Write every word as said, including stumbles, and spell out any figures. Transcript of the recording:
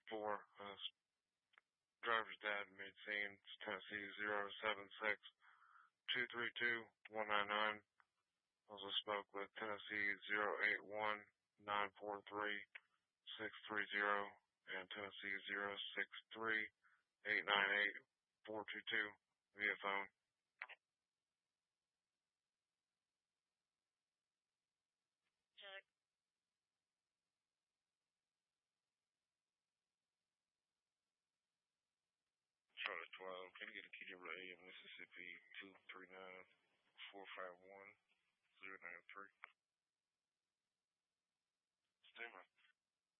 four. Uh, driver's dad made scene. It's Tennessee zero seven six two three two one nine nine. Also spoke with Tennessee zero eight one nine four three six three zero and Tennessee zero six three eight nine eight four two two via phone. Check. Charlie twelve, can you get a K W A in Mississippi two three nine four five one zero nine three?